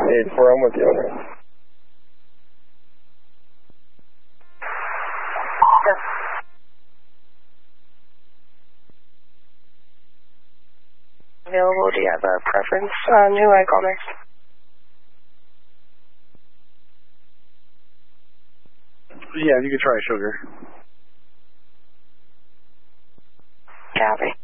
8-4, I'm with you. Available, do you have a preference on who I call next? Yeah, you can try Sugar. Copy.